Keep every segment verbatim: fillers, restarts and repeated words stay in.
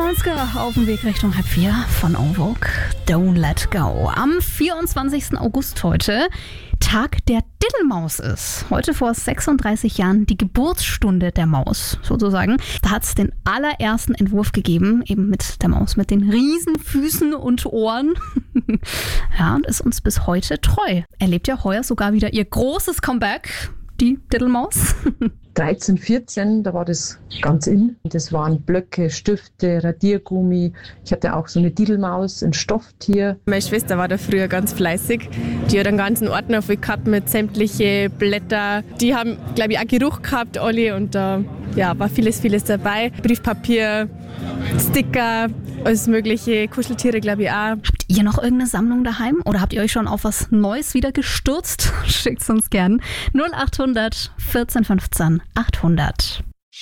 neunziger auf dem Weg Richtung halb vier von En Vogue, Don't Let Go. Am vierundzwanzigsten August heute Tag der Diddlemaus ist. Heute vor sechsunddreißig Jahren die Geburtsstunde der Maus, sozusagen. Da hat es den allerersten Entwurf gegeben, eben mit der Maus mit den riesen Füßen und Ohren. Ja, und ist uns bis heute treu. Erlebt ja heuer sogar wieder ihr großes Comeback, die Diddlemaus. dreizehn, vierzehn, da war das ganz in. Das waren Blöcke, Stifte, Radiergummi. Ich hatte auch so eine Diddlemaus, ein Stofftier. Meine Schwester war da früher ganz fleißig. Die hat einen ganzen Ordner voll gehabt mit sämtliche Blätter. Die haben, glaube ich, auch Geruch gehabt, alle. Und da ja, war vieles, vieles dabei. Briefpapier, Sticker, alles mögliche. Kuscheltiere, glaube ich, auch. Habt ihr noch irgendeine Sammlung daheim? Oder habt ihr euch schon auf was Neues wieder gestürzt? Schickt's uns gern. null acht hundert vierzehn fünfzehn achthundert.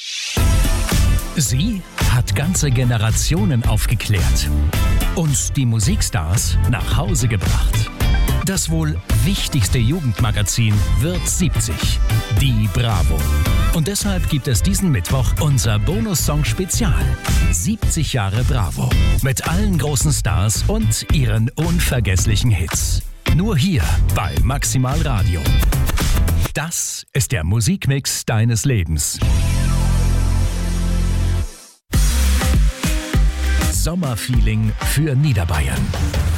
Sie hat ganze Generationen aufgeklärt und die Musikstars nach Hause gebracht. Das wohl wichtigste Jugendmagazin wird siebzig, die Bravo. Und deshalb gibt es diesen Mittwoch unser Bonussong-Spezial. siebzig Jahre Bravo. Mit allen großen Stars und ihren unvergesslichen Hits. Nur hier bei Maximal Radio. Das ist der Musikmix deines Lebens. Sommerfeeling für Niederbayern.